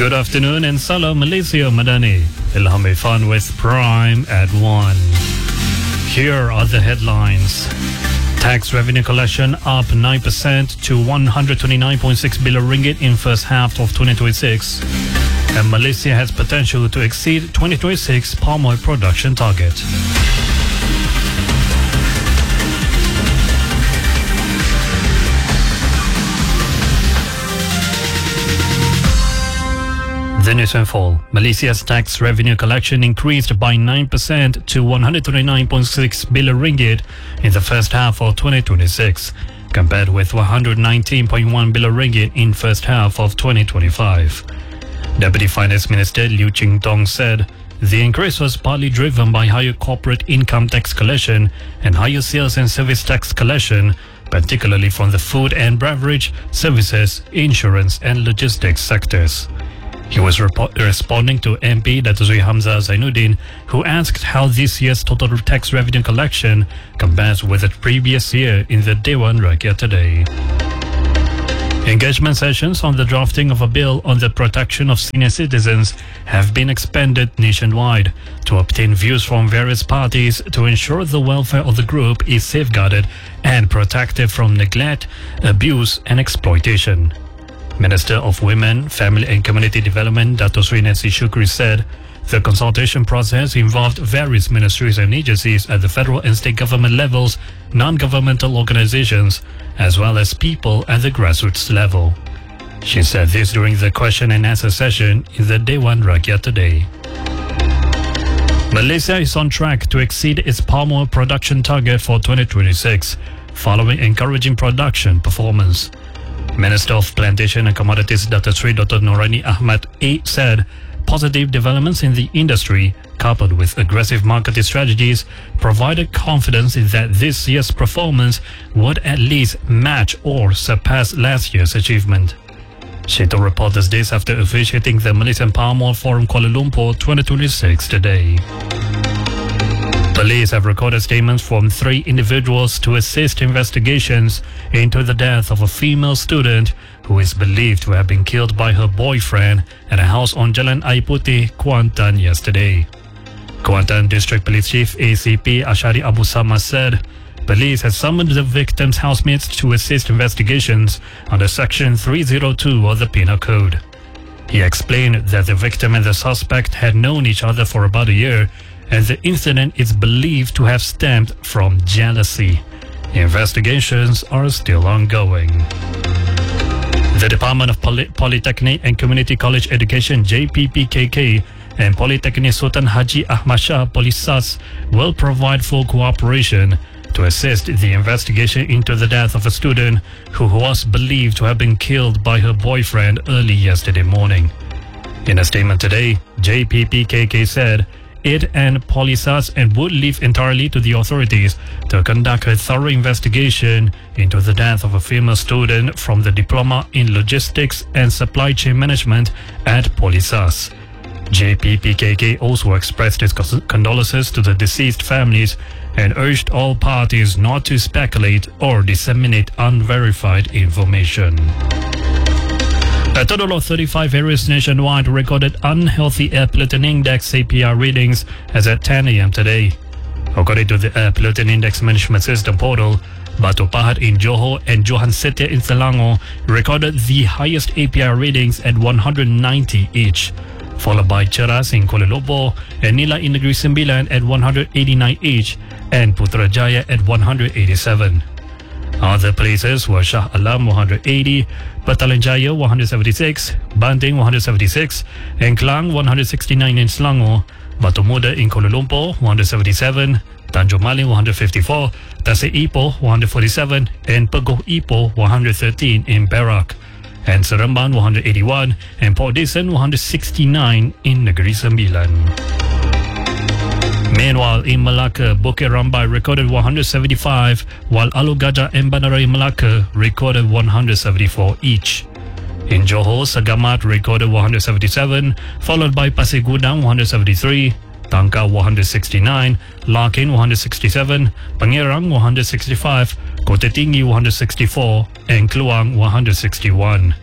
Good afternoon and salam Malaysia Madani. Ilham Irfan with Prime at 1. Here are the headlines. Tax revenue collection up 9% to 129.6 billion ringgit in first half of 2026. And Malaysia has potential to exceed 2026 palm oil production target. The news in full. Malaysia's tax revenue collection increased by 9% to 129.6 billion ringgit in the first half of 2026, compared with 119.1 billion ringgit in first half of 2025. Deputy Finance Minister Liu Ching-tong said the increase was partly driven by higher corporate income tax collection and higher sales and service tax collection, particularly from the food and beverage, services, insurance and logistics sectors. He was responding to MP Dato' Sri Hamzah Zainuddin, who asked how this year's total tax revenue collection compares with the previous year in the Dewan Rakyat today. Engagement sessions on the drafting of a bill on the protection of senior citizens have been expanded nationwide to obtain views from various parties to ensure the welfare of the group is safeguarded and protected from neglect, abuse and exploitation. Minister of Women, Family and Community Development Dato' Sri Nancy Shukri said the consultation process involved various ministries and agencies at the federal and state government levels, non-governmental organizations, as well as people at the grassroots level. She said this during the question and answer session in the Dewan Rakyat today. Malaysia is on track to exceed its palm oil production target for 2026, following encouraging production performance. Minister of Plantation and Commodities Dato' Sri Dr. Norani Ahmad said positive developments in the industry, coupled with aggressive marketing strategies, provided confidence that this year's performance would at least match or surpass last year's achievement. She told reporters this after officiating the Malaysian Palm Oil Forum Kuala Lumpur 2026 today. Police have recorded statements from 3 individuals to assist investigations into the death of a female student who is believed to have been killed by her boyfriend at a house on Jalan Air Putih, Kuantan yesterday. Kuantan District Police Chief ACP Ashari Abu Sama said police has summoned the victim's housemates to assist investigations under Section 302 of the Penal Code. He explained that the victim and the suspect had known each other for about a year, and the incident is believed to have stemmed from jealousy. Investigations are still ongoing. The Department of Polytechnic and Community College Education JPPKK and Polytechnic Sultan Haji Ahmad Shah Polisas will provide full cooperation to assist the investigation into the death of a student who was believed to have been killed by her boyfriend early yesterday morning. In a statement today, JPPKK said it and Polisas and would leave entirely to the authorities to conduct a thorough investigation into the death of a female student from the Diploma in Logistics and Supply Chain Management at Polisas. JPPKK also expressed its condolences to the deceased families and urged all parties not to speculate or disseminate unverified information. A total of 35 areas nationwide recorded unhealthy air pollutant index APR readings as at 10 a.m. today. According to the Air Pollutant Index Management System portal, Batu Pahat in Johor and Johan Setia in Selangor recorded the highest APR readings at 190 each, followed by Cheras in Kuala Lumpur and Nila in Negeri Sembilan at 189 each and Putrajaya at 187. Other places were Shah Alam 180, Petaling Jaya 176, Banting 176, and Klang 169 in Selangor, Batu Muda in Kuala Lumpur 177, Tanjung Maling 154, Tasik Ipoh 147, and Pegoh Ipoh 113 in Perak, and Seremban 181 and Port Dickson 169 in Negeri Sembilan. Meanwhile, in Malacca, Bukit Rambai recorded 175, while Alor Gajah and Bandaraya Melaka recorded 174 each. In Johor, Segamat recorded 177, followed by Pasir Gudang 173, Tangkau 169, Larkin 167, Pangerang 165, Kota Tinggi 164, and Kluang 161.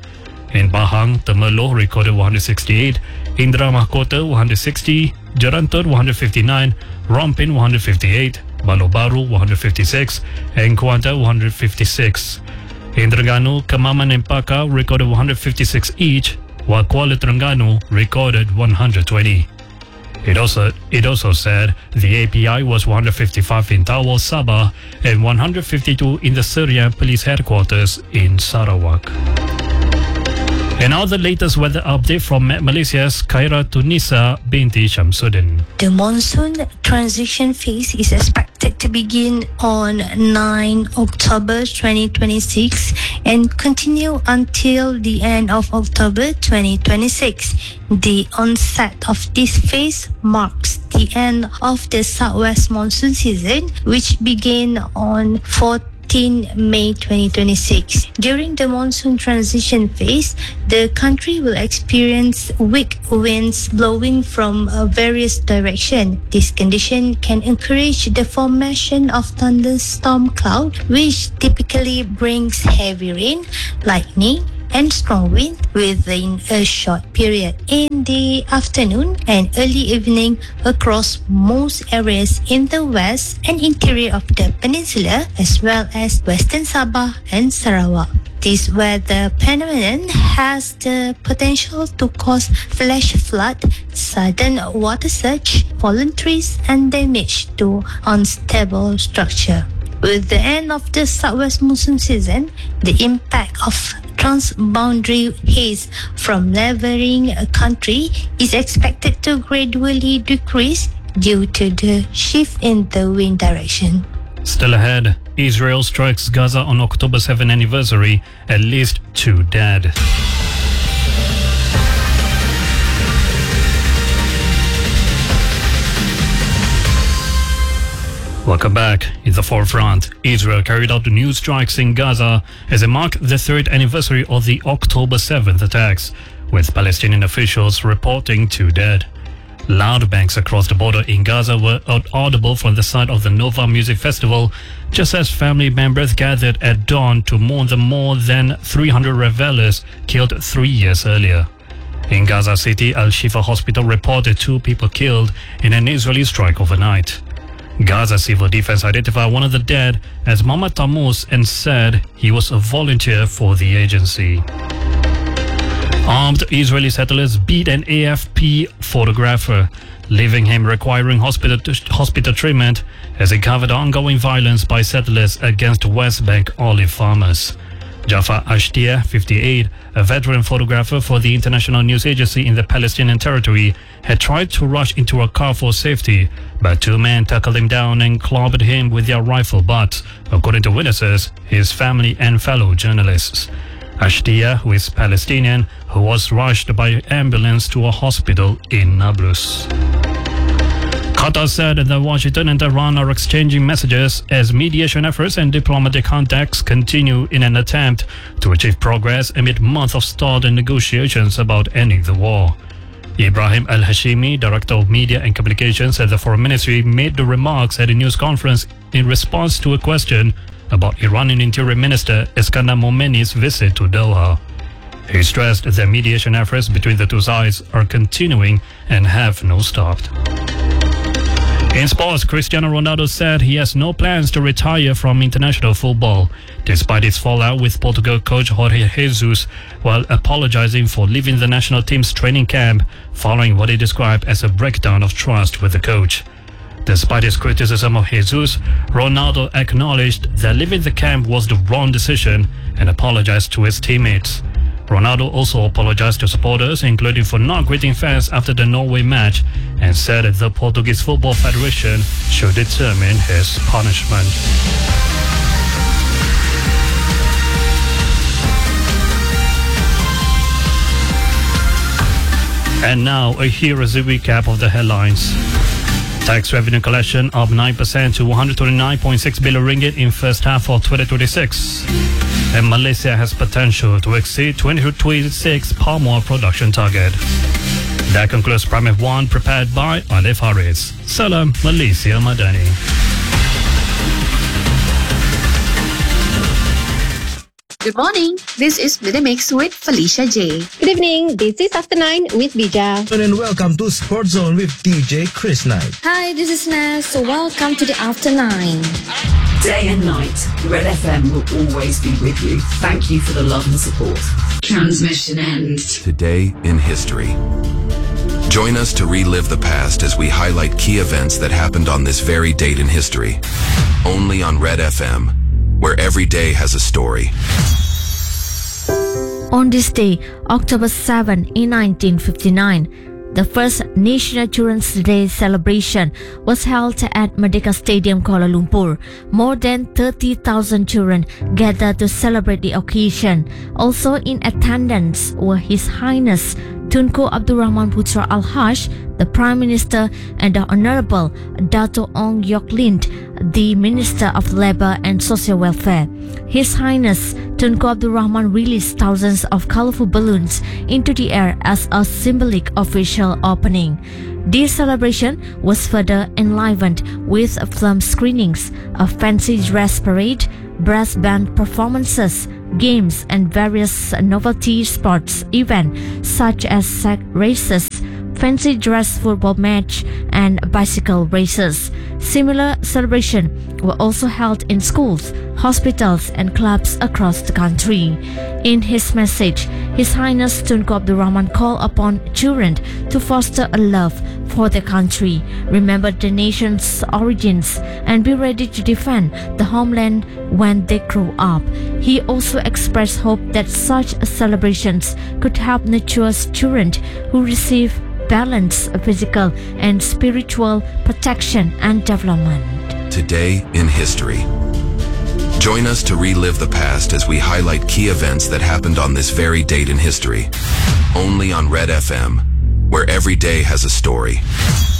In Bahang, Temerloh recorded 168, Indra Mahkota 160, Jerantut 159, Rompin 158, Baru 156, and Kuanta 156. In Terengganu, Kemaman and Paka recorded 156 each, while Kuala Terengganu recorded 120. It also said the API was 155 in Tawau, Sabah, and 152 in the Serian Police Headquarters in Sarawak. And now the latest weather update from Malaysia's Khaira Tunisa binti Shamsuddin. The monsoon transition phase is expected to begin on 9 October 2026 and continue until the end of October 2026. The onset of this phase marks the end of the southwest monsoon season, which began on 14 May 2026. During the monsoon transition phase, the country will experience weak winds blowing from various directions. This condition can encourage the formation of thunderstorm cloud, which typically brings heavy rain, lightning, and strong wind within a short period in the afternoon and early evening across most areas in the west and interior of the peninsula, as well as western Sabah and Sarawak. This weather phenomenon has the potential to cause flash flood, sudden water surge, fallen trees, and damage to unstable structure. With the end of the southwest monsoon season, the impact of transboundary haze from neighboring country is expected to gradually decrease due to the shift in the wind direction. Still ahead, Israel strikes Gaza on October 7th anniversary, at least 2 dead. Welcome back. In the forefront, Israel carried out new strikes in Gaza as it marked the 3rd anniversary of the October 7th attacks, with Palestinian officials reporting 2 dead. Loud bangs across the border in Gaza were audible from the site of the Nova Music Festival, just as family members gathered at dawn to mourn the more than 300 revelers killed 3 years earlier. In Gaza City, Al-Shifa Hospital reported 2 people killed in an Israeli strike overnight. Gaza Civil Defense identified one of the dead as Mohammad Tammuz and said he was a volunteer for the agency. Armed Israeli settlers beat an AFP photographer, leaving him requiring hospital treatment as he covered ongoing violence by settlers against West Bank olive farmers. Jafar Ashtia, 58, a veteran photographer for the International News Agency in the Palestinian territory, had tried to rush into a car for safety, but 2 men tackled him down and clobbered him with their rifle butts, according to witnesses, his family and fellow journalists. Ashtia, who is Palestinian, who was rushed by ambulance to a hospital in Nablus. Qatar said that Washington and Tehran are exchanging messages as mediation efforts and diplomatic contacts continue in an attempt to achieve progress amid months of stalled negotiations about ending the war. Ibrahim Al-Hashimi, Director of Media and Communications at the Foreign Ministry, made the remarks at a news conference in response to a question about Iranian Interior Minister Iskandar Momeni's visit to Doha. He stressed that mediation efforts between the two sides are continuing and have not stopped. In sports, Cristiano Ronaldo said he has no plans to retire from international football, despite his fallout with Portugal coach Jorge Jesus, while apologizing for leaving the national team's training camp following what he described as a breakdown of trust with the coach. Despite his criticism of Jesus, Ronaldo acknowledged that leaving the camp was the wrong decision and apologized to his teammates. Ronaldo also apologized to supporters, including for not greeting fans after the Norway match, and said that the Portuguese Football Federation should determine his punishment. And now, here is a recap of the headlines. Tax revenue collection up 9% to 129.6 billion ringgit in first half of 2026. And Malaysia has potential to exceed 2026 palm oil production target. That concludes Prime F1, prepared by Alif Haris. Salam Malaysia Madani. Good morning. This is Midday Mix with Felicia J. Good evening. This is After 9 with Bija. And welcome to Sports Zone with DJ Chris Knight. Hi, this is Naz. So welcome to the After 9. Day and night, Red FM will always be with you. Thank you for the love and support. Transmission ends. Today in history. Join us to relive the past as we highlight key events that happened on this very date in history. Only on Red FM, where every day has a story. On this day, October 7 in 1959, the first National Children's Day celebration was held at Merdeka Stadium, Kuala Lumpur. More than 30,000 children gathered to celebrate the occasion. Also in attendance were His Highness Tunku Abdul Rahman Putra Al-Haj, the Prime Minister, and the Honorable Dato' Ong Yok Lind, the Minister of Labour and Social Welfare. His Highness Tunku Abdul Rahman released thousands of colourful balloons into the air as a symbolic official opening. This celebration was further enlivened with film screenings, a fancy dress parade, brass band performances, games, and various novelty sports events such as sack races, fancy dress football match, and bicycle races. Similar celebrations were also held in schools, hospitals, and clubs across the country. In his message, His Highness Tunku Abdul Rahman called upon children to foster a love for their country, remember the nation's origins, and be ready to defend the homeland when they grow up. He also expressed hope that such celebrations could help nurture children who receive balanced physical and spiritual protection and development. Today in history. Join us to relive the past as we highlight key events that happened on this very date in history. Only on Red FM, where every day has a story.